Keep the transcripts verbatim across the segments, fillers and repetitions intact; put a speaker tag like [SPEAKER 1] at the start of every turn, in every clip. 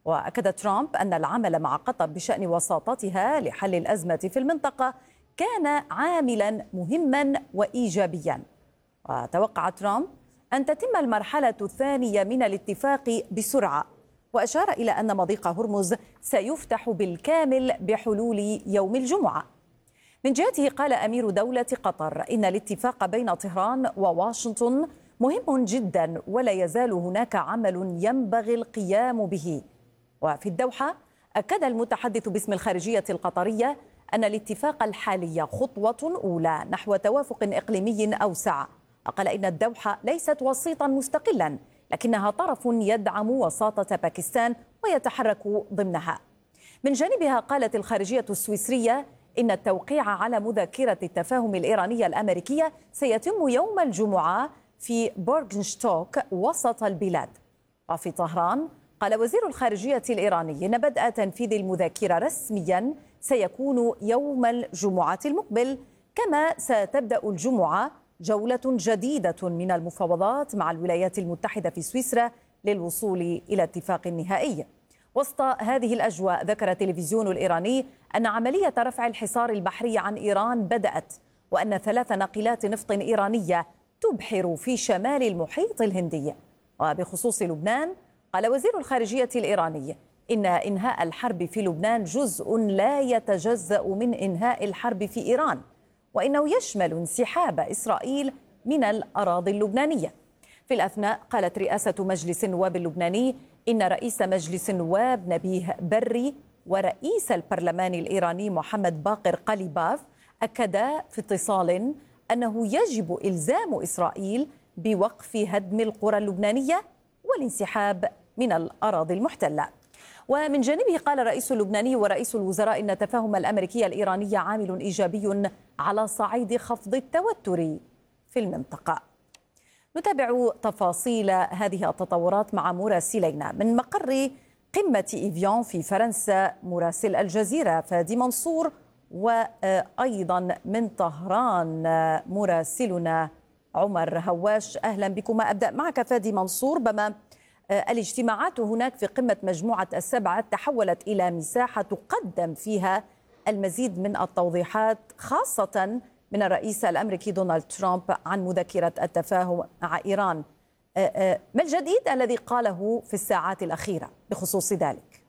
[SPEAKER 1] وأكد ترامب أن العمل مع قطر بشأن وساطتها لحل الأزمة في المنطقة كان عاملا مهما وإيجابيا. وتوقع ترامب أن تتم المرحلة الثانية من الاتفاق بسرعة، وأشار إلى أن مضيق هرمز سيفتح بالكامل بحلول يوم الجمعة. من جهته قال أمير دولة قطر إن الاتفاق بين طهران وواشنطن مهم جدا ولا يزال هناك عمل ينبغي القيام به. وفي الدوحة أكد المتحدث باسم الخارجية القطرية أن الاتفاق الحالي خطوة أولى نحو توافق إقليمي أوسع. قال إن الدوحة ليست وسيطا مستقلا، لكنها طرف يدعم وساطة باكستان ويتحرك ضمنها. من جانبها قالت الخارجية السويسرية إن التوقيع على مذكرة التفاهم الإيرانية الأمريكية سيتم يوم الجمعة في بورغنشتوك وسط البلاد. وفي طهران قال وزير الخارجية الإيراني إن بدء تنفيذ المذكرة رسميا سيكون يوم الجمعة المقبل، كما ستبدأ الجمعة جولة جديدة من المفاوضات مع الولايات المتحدة في سويسرا للوصول إلى اتفاق نهائي. وسط هذه الأجواء ذكر التلفزيون الإيراني أن عملية رفع الحصار البحري عن إيران بدأت، وأن ثلاث ناقلات نفط إيرانية تبحر في شمال المحيط الهندي. وبخصوص لبنان قال وزير الخارجية الإيراني إن إنهاء الحرب في لبنان جزء لا يتجزأ من إنهاء الحرب في إيران، وإنه يشمل انسحاب إسرائيل من الأراضي اللبنانية. في الأثناء قالت رئاسة مجلس النواب اللبناني إن رئيس مجلس النواب نبيه بري ورئيس البرلمان الإيراني محمد باقر قليباف أكدا في اتصال أنه يجب إلزام إسرائيل بوقف هدم القرى اللبنانية والانسحاب من الأراضي المحتلة. ومن جانبه قال الرئيس اللبناني ورئيس الوزراء إن التفاهم الأمريكي الإيراني عامل إيجابي على صعيد خفض التوتر في المنطقة. نتابع تفاصيل هذه التطورات مع مراسلينا من مقر قمة إيفيان في فرنسا مراسل الجزيرة فادي منصور، وأيضا من طهران مراسلنا عمر هواش. أهلا بكما. أبدأ معك فادي منصور. بما الاجتماعات هناك في قمة مجموعة السبعة تحولت إلى مساحة تقدم فيها المزيد من التوضيحات، خاصة من الرئيس الأمريكي دونالد ترامب عن مذكرة التفاهم مع إيران. ما الجديد الذي قاله في الساعات الأخيرة بخصوص ذلك؟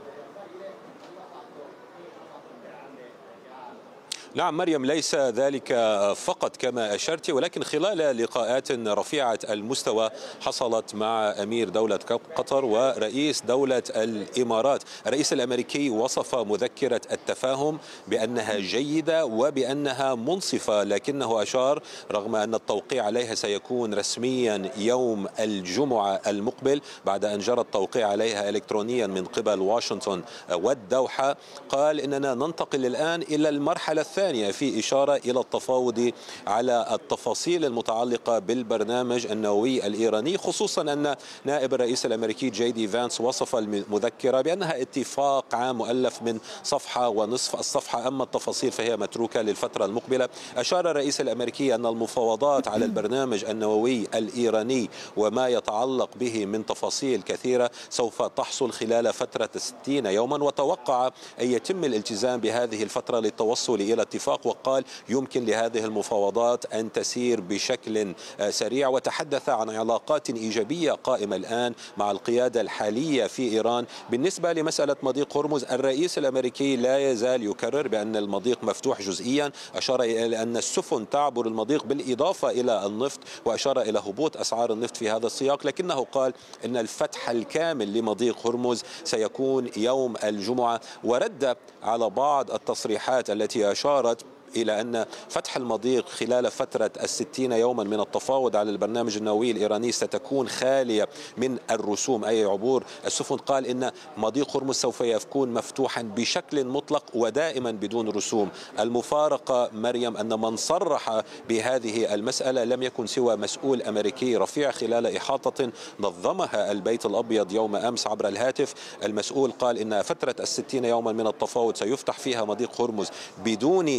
[SPEAKER 2] نعم مريم، ليس ذلك فقط كما أشرت، ولكن خلال لقاءات رفيعة المستوى حصلت مع أمير دولة قطر ورئيس دولة الإمارات. الرئيس الأمريكي وصف مذكرة التفاهم بأنها جيدة وبأنها منصفة، لكنه أشار رغم أن التوقيع عليها سيكون رسميا يوم الجمعة المقبل بعد أن جرى التوقيع عليها إلكترونيا من قبل واشنطن والدوحة، قال إننا ننتقل الآن إلى المرحلة الثانية في إشارة إلى التفاوض على التفاصيل المتعلقة بالبرنامج النووي الإيراني، خصوصا أن نائب الرئيس الأمريكي جي دي فانس وصف المذكرة بأنها اتفاق عام مؤلف من صفحة ونصف الصفحة، أما التفاصيل فهي متروكة للفترة المقبلة. أشار الرئيس الأمريكي أن المفاوضات على البرنامج النووي الإيراني وما يتعلق به من تفاصيل كثيرة سوف تحصل خلال فترة ستين يوما، وتوقع أن يتم الالتزام بهذه الفترة للتوصل إلى اتفاق، وقال يمكن لهذه المفاوضات أن تسير بشكل سريع. وتحدث عن علاقات إيجابية قائمة الآن مع القيادة الحالية في إيران. بالنسبة لمسألة مضيق هرمز، الرئيس الأمريكي لا يزال يكرر بأن المضيق مفتوح جزئيا، أشار إلى أن السفن تعبر المضيق بالإضافة إلى النفط، وأشار إلى هبوط أسعار النفط في هذا السياق، لكنه قال أن الفتح الكامل لمضيق هرمز سيكون يوم الجمعة. ورد على بعض التصريحات التي أشارت إلى أن فتح المضيق خلال فترة الستين يوما من التفاوض على البرنامج النووي الإيراني ستكون خالية من الرسوم، أي عبور السفن. قال إن مضيق هرمز سوف يكون مفتوحا بشكل مطلق ودائما بدون رسوم. المفارقة مريم أن من صرح بهذه المسألة لم يكن سوى مسؤول أمريكي رفيع خلال إحاطة نظمها البيت الأبيض يوم أمس عبر الهاتف. المسؤول قال إن فترة الستين يوما من التفاوض سيفتح فيها مضيق هرمز بدون أي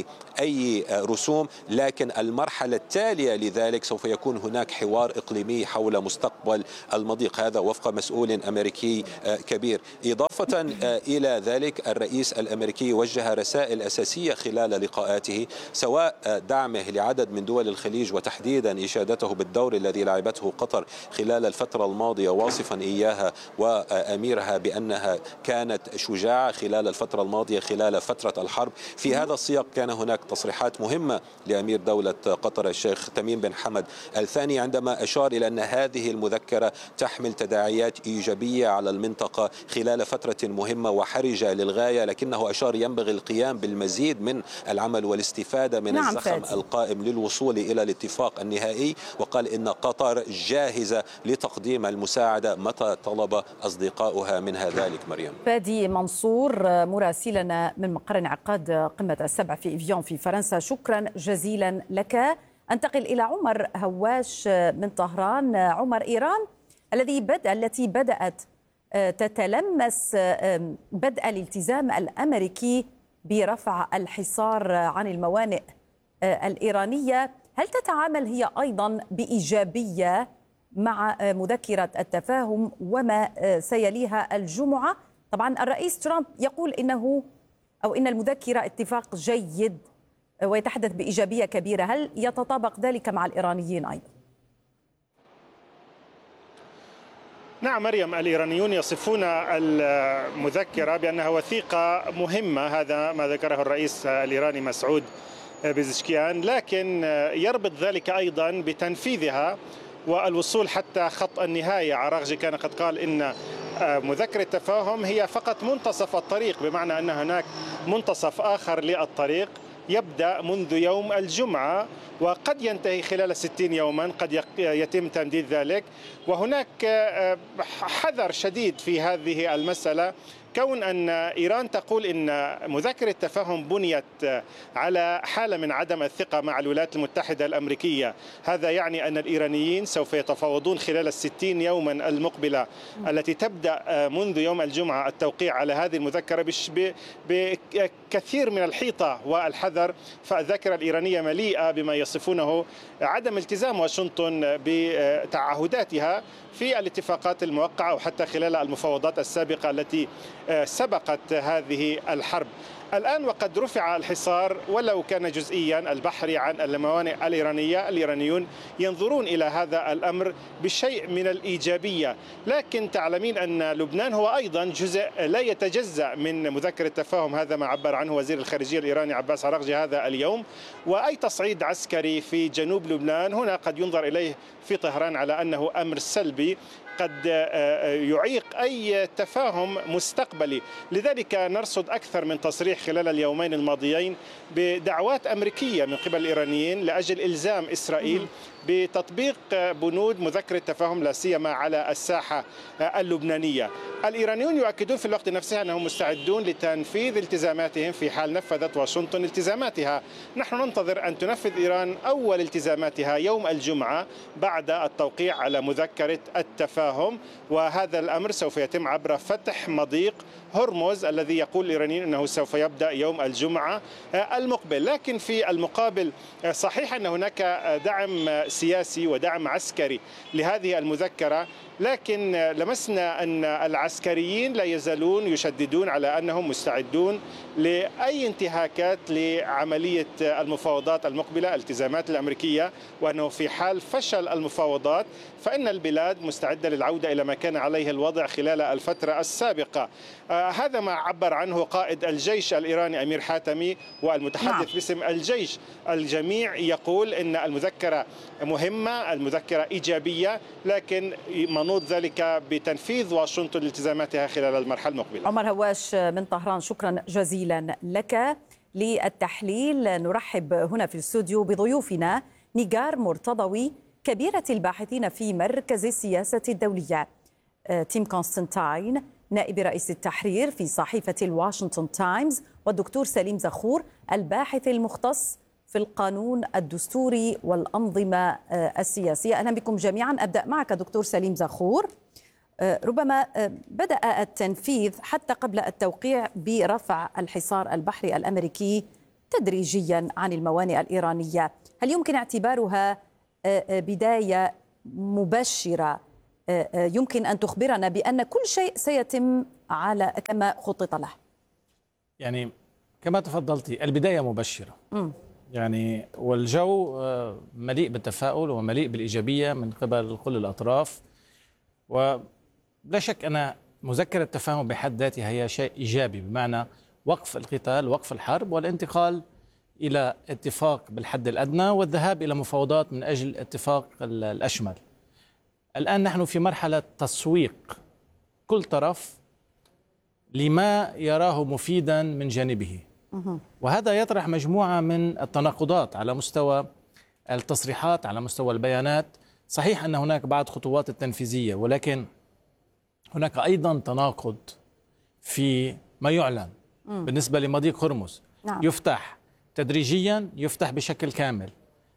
[SPEAKER 2] أي رسوم، لكن المرحلة التالية لذلك سوف يكون هناك حوار إقليمي حول مستقبل المضيق، هذا وفق مسؤول أمريكي كبير. إضافة إلى ذلك الرئيس الأمريكي وجه رسائل أساسية خلال لقاءاته، سواء دعمه لعدد من دول الخليج وتحديدا إشادته بالدور الذي لعبته قطر خلال الفترة الماضية، واصفا إياها وأميرها بأنها كانت شجاعة خلال الفترة الماضية خلال فترة الحرب. في هذا السياق كان هناك تصريحات مهمة لأمير دولة قطر الشيخ تميم بن حمد الثاني عندما أشار إلى أن هذه المذكرة تحمل تداعيات إيجابية على المنطقة خلال فترة مهمة وحرجة للغاية، لكنه أشار ينبغي القيام بالمزيد من العمل والاستفادة من نعم الزخم فاتي. القائم للوصول إلى الاتفاق النهائي، وقال إن قطر جاهزة لتقديم المساعدة متى طلب أصدقاؤها منها ذلك. مريم
[SPEAKER 1] فادي منصور مراسلنا من مقر انعقاد قمة السبع في إفيون في فرنسا، شكرا جزيلا لك. أنتقل إلى عمر هواش من طهران. عمر، إيران الذي بدأ التي بدأت تتلمس بدء الالتزام الأمريكي برفع الحصار عن الموانئ الإيرانية، هل تتعامل هي أيضا بإيجابية مع مذكرة التفاهم وما سيليها الجمعة؟ طبعا الرئيس ترامب يقول إنه أو إن المذكرة اتفاق جيد ويتحدث بإيجابية كبيرة، هل يتطابق ذلك مع الإيرانيين أيضا؟
[SPEAKER 3] نعم مريم، الإيرانيون يصفون المذكرة بأنها وثيقة مهمة، هذا ما ذكره الرئيس الإيراني مسعود بيزشكيان، لكن يربط ذلك أيضا بتنفيذها والوصول حتى خط النهاية. عراغجي كان قد قال إن مذكرة التفاهم هي فقط منتصف الطريق، بمعنى أن هناك منتصف آخر للطريق يبدأ منذ يوم الجمعة وقد ينتهي خلال ستين يوما، قد يتم تمديد ذلك. وهناك حذر شديد في هذه المسألة، كون أن إيران تقول إن مذكرة التفاهم بنيت على حالة من عدم الثقة مع الولايات المتحدة الأمريكية. هذا يعني أن الإيرانيين سوف يتفاوضون خلال الستين يوما المقبلة التي تبدأ منذ يوم الجمعة التوقيع على هذه المذكرة بكثير من الحيطة والحذر. فالذاكرة الإيرانية مليئة بما يصفونه عدم التزام واشنطن بتعهداتها في الاتفاقات الموقعة وحتى خلال المفاوضات السابقة التي سبقت هذه الحرب. الآن وقد رفع الحصار ولو كان جزئيا البحري عن الموانئ الإيرانية، الإيرانيون ينظرون إلى هذا الأمر بشيء من الإيجابية، لكن تعلمين أن لبنان هو أيضا جزء لا يتجزأ من مذكرة التفاهم، هذا ما عبر عنه وزير الخارجية الإيراني عباس عراغجي هذا اليوم. وأي تصعيد عسكري في جنوب لبنان هنا قد ينظر إليه في طهران على أنه أمر سلبي قد يعيق أي تفاهم مستقبلي. لذلك نرصد أكثر من تصريح خلال اليومين الماضيين بدعوات أمريكية من قبل الإيرانيين لأجل إلزام إسرائيل بتطبيق بنود مذكرة التفاهم لا سيما على الساحة اللبنانية. الإيرانيون يؤكدون في الوقت نفسه أنهم مستعدون لتنفيذ التزاماتهم في حال نفذت واشنطن التزاماتها. نحن ننتظر أن تنفذ إيران أول التزاماتها يوم الجمعة بعد التوقيع على مذكرة التفاهم، وهذا الأمر سوف يتم عبر فتح مضيق هرمز الذي يقول الإيرانيين أنه سوف يبدأ يوم الجمعة المقبل. لكن في المقابل صحيح أن هناك دعم سياسي ودعم عسكري لهذه المذكرة، لكن لمسنا أن العسكريين لا يزالون يشددون على أنهم مستعدون لأي انتهاكات لعملية المفاوضات المقبلة الالتزامات الأمريكية، وأنه في حال فشل المفاوضات فإن البلاد مستعدة للعودة إلى ما كان عليه الوضع خلال الفترة السابقة. آه هذا ما عبر عنه قائد الجيش الإيراني أمير حاتمي والمتحدث نعم. باسم الجيش. الجميع يقول أن المذكرة مهمة، المذكرة إيجابية، لكن منوط ذلك بتنفيذ واشنطن التزاماتها خلال المرحلة المقبلة.
[SPEAKER 1] عمر هواش من طهران، شكرا جزيلا لك للتحليل. نرحب هنا في الاستوديو بضيوفنا نيغار مرتضوي كبيرة الباحثين في مركز السياسة الدولية، تيم كونستانتين نائب رئيس التحرير في صحيفة الواشنطن تايمز، والدكتور سليم زخور الباحث المختص في القانون الدستوري والأنظمة السياسية. أهلا بكم جميعا. أبدأ معك دكتور سليم زخور. ربما بدأ التنفيذ حتى قبل التوقيع برفع الحصار البحري الأمريكي تدريجيا عن الموانئ الإيرانية. هل يمكن اعتبارها بداية مبشرة؟ يمكن أن تخبرنا بأن كل شيء سيتم على كما خطط له؟
[SPEAKER 4] يعني كما تفضلتي البداية مبشرة. م. يعني والجو مليء بالتفاؤل ومليء بالإيجابية من قبل كل الأطراف، ولا شك أن مذكرة التفاهم بحد ذاتها هي شيء إيجابي، بمعنى وقف القتال، وقف الحرب، والانتقال إلى اتفاق بالحد الأدنى والذهاب إلى مفاوضات من أجل اتفاق الأشمل. الآن نحن في مرحلة تسويق كل طرف لما يراه مفيدا من جانبه، وهذا يطرح مجموعة من التناقضات على مستوى التصريحات، على مستوى البيانات. صحيح أن هناك بعض خطوات التنفيذية، ولكن هناك أيضا تناقض في ما يعلن بالنسبة لمضيق هرمز. نعم. يفتح تدريجيا، يفتح بشكل كامل،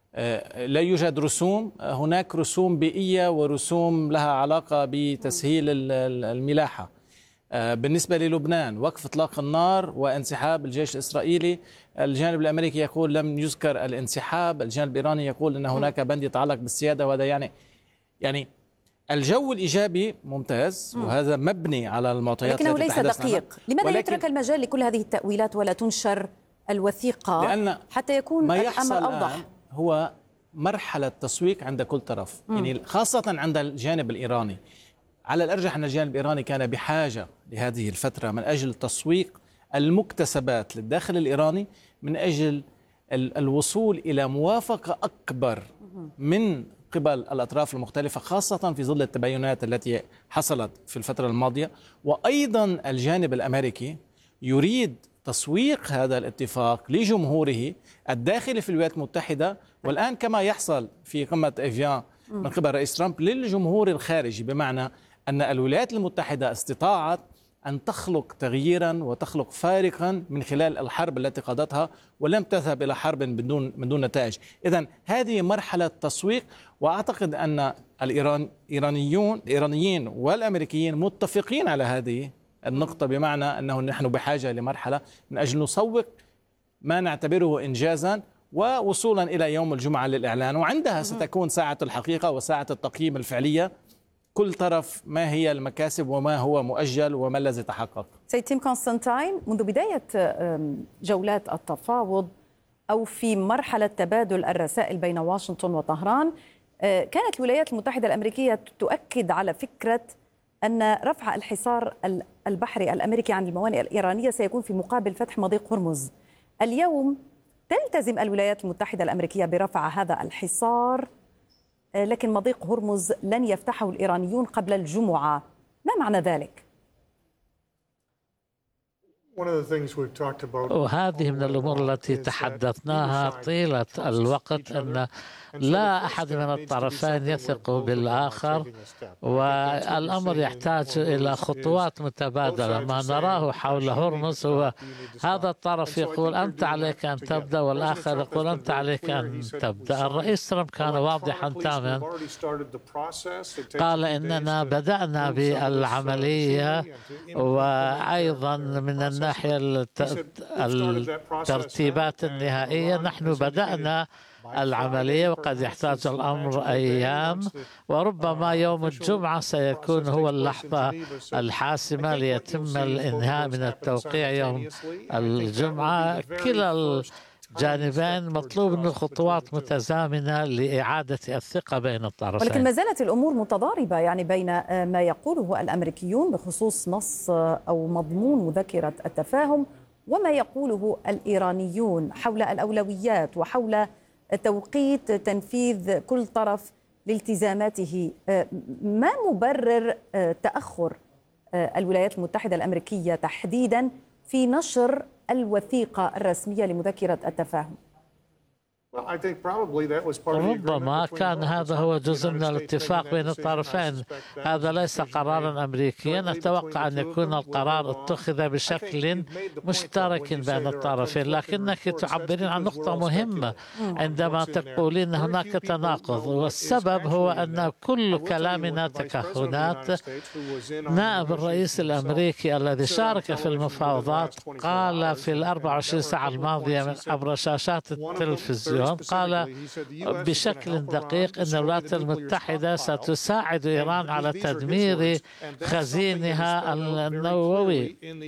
[SPEAKER 4] لا يوجد رسوم، هناك رسوم بيئية ورسوم لها علاقة بتسهيل الملاحة. بالنسبة للبنان وقف إطلاق النار وانسحاب الجيش الإسرائيلي، الجانب الأمريكي يقول لم يذكر الانسحاب، الجانب الإيراني يقول أن هناك بند يتعلق بالسيادة، وهذا يعني يعني الجو الإيجابي ممتاز، وهذا مبني على المعطيات
[SPEAKER 1] لكنه ليس دقيق. لماذا يترك المجال لكل هذه التأويلات ولا تنشر الوثيقة
[SPEAKER 4] لأن
[SPEAKER 1] حتى يكون
[SPEAKER 4] ما
[SPEAKER 1] الأمر أوضح؟
[SPEAKER 4] هو مرحلة تسويق عند كل طرف، م. يعني خاصة عند الجانب الإيراني. على الأرجح أن الجانب الإيراني كان بحاجة لهذه الفترة من أجل تسويق المكتسبات للداخل الإيراني، من أجل الوصول إلى موافقة أكبر من قبل الأطراف المختلفة، خاصة في ظل التباينات التي حصلت في الفترة الماضية. وأيضا الجانب الأمريكي يريد تسويق هذا الاتفاق لجمهوره الداخلي في الولايات المتحدة، والآن كما يحصل في قمة إيفيان من قبل رئيس ترامب للجمهور الخارجي، بمعنى أن الولايات المتحدة استطاعت أن تخلق تغييرا وتخلق فارقا من خلال الحرب التي قادتها، ولم تذهب إلى حرب بدون من دون نتائج. إذن هذه مرحلة تسويق، وأعتقد أن الإيرانيون الإيرانيين والأمريكيين متفقين على هذه النقطة، بمعنى أنه نحن بحاجة لمرحلة من أجل نسوق ما نعتبره إنجازا، ووصولا إلى يوم الجمعة للإعلان، وعندها ستكون ساعة الحقيقة وساعة التقييم الفعلية، كل طرف ما هي المكاسب وما هو مؤجل وما الذي تحقق.
[SPEAKER 1] سيد تيم كونستانتين، منذ بداية جولات التفاوض أو في مرحلة تبادل الرسائل بين واشنطن وطهران، كانت الولايات المتحدة الأمريكية تؤكد على فكرة أن رفع الحصار البحري الأمريكي عن الموانئ الإيرانية سيكون في مقابل فتح مضيق هرمز. اليوم تلتزم الولايات المتحدة الأمريكية برفع هذا الحصار، لكن مضيق هرمز لن يفتحه الإيرانيون قبل الجمعة. ما معنى ذلك؟
[SPEAKER 5] وهذه من الأمور التي تحدثناها طيلة الوقت، أن لا أحد من الطرفين يثق بالآخر، والأمر يحتاج إلى خطوات متبادلة. ما نراه حول هرمز هو هذا الطرف يقول أنت عليك أن تبدأ، والآخر يقول أنت عليك أن تبدأ. الرئيس ترامب كان واضحا تماما، قال إننا بدأنا بالعملية، وأيضا من الناحية الترتيبات النهائية نحن بدأنا العملية، وقد يحتاج الأمر أيام، وربما يوم الجمعة سيكون هو اللحظة الحاسمة ليتم الإنهاء من التوقيع يوم الجمعة. كلا الجانبين مطلوب منه خطوات متزامنة لإعادة الثقة بين الطرفين،
[SPEAKER 1] ولكن ما زالت الأمور متضاربة يعني بين ما يقوله الأمريكيون بخصوص نص أو مضمون مذكرة التفاهم وما يقوله الإيرانيون حول الأولويات وحول توقيت تنفيذ كل طرف لالتزاماته. ما مبرر تأخر الولايات المتحدة الأمريكية تحديدا في نشر الوثيقة الرسمية لمذكرة التفاهم؟
[SPEAKER 5] ربما كان هذا هو جزء من الاتفاق بين الطرفين. هذا ليس قرارا أمريكيا، أتوقع أن يكون القرار اتخذ بشكل مشترك بين الطرفين. لكنك تعبرين عن نقطة مهمة عندما تقولين هناك تناقض، والسبب هو أن كل كلامنا تكهنات. نائب الرئيس الأمريكي الذي شارك في المفاوضات قال في الأربع وعشرين ساعة الماضية عبر شاشات التلفزيون، قال بشكل دقيق أن الولايات المتحدة ستساعد إيران على تدمير خزينها النووي.